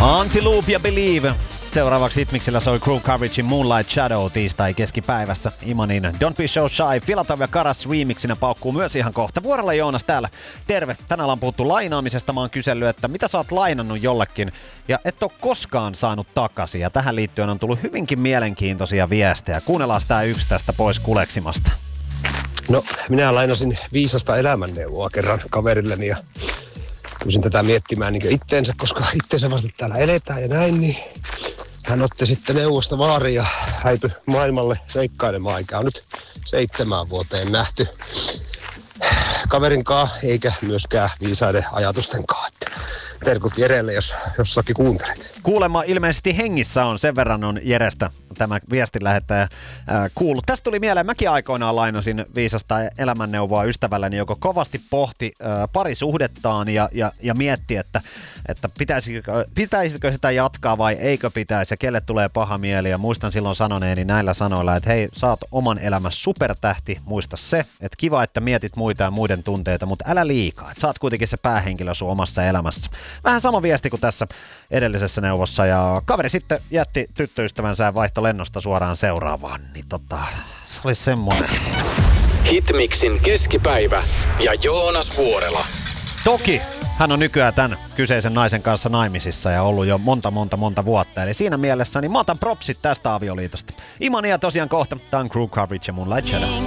Antiloop ja Believe. Seuraavaksi Hitmiksellä soi Crew Coveragein Moonlight Shadow tiistai keskipäivässä. Imanin Don't Be So Shy Filatov ja Karas remixinä paukkuu myös ihan kohta. Vuorella Joonas täällä. Terve. Tänään on puhuttu lainaamisesta. Mä oon kysellyt, että mitä sä oot lainannut jollekin ja et oo koskaan saanut takaisin. Ja tähän liittyen on tullut hyvinkin mielenkiintoisia viestejä. Kuunnellaan tää yksi tästä pois kuleksimasta. No, minä lainasin viisasta elämänneuvoa kerran kaverilleni ja rupesin tätä miettimään niin itteensä, koska itteensä vasta täällä eletään ja näin, niin hän otti sitten neuvosta vaarin ja häipyi maailmalle seikkailemaan, eikä on nyt 7 vuoteen nähty kaverinkaan eikä myöskään viisaiden ajatustenkaan. Terkut Jerelle, jos jossakin kuuntelet. Kuulemma ilmeisesti hengissä on, sen verran on Jerestä tämä viestin lähettäjä kuullut. Tästä tuli mieleen, mäkin aikoinaan lainasin viisasta elämänneuvoa ystävälleni, joka kovasti pohti parisuhdettaan ja mietti, että pitäisikö sitä jatkaa vai eikö pitäisi ja kelle tulee paha mieli. Ja muistan silloin sanoneeni näillä sanoilla, että hei, sä oot oman elämässä supertähti, muista se, että kiva, että mietit muita ja muiden tunteita, mutta älä liikaa. Että sä oot kuitenkin se päähenkilö sun omassa elämässä. Vähän sama viesti kuin tässä edellisessä neuvossa ja kaveri sitten jätti tyttöystävänsä ja vaihto lennosta suoraan seuraavaan, niin se oli semmoinen. Hitmixin keskipäivä ja Joonas Vuorela. Toki hän on nykyään tämän kyseisen naisen kanssa naimisissa ja ollut jo monta vuotta. Eli siinä mielessä niin mä otan propsit tästä avioliitosta. Imania tosiaan kohta. Tää on Crew Coverage ja Moonlight Shadow.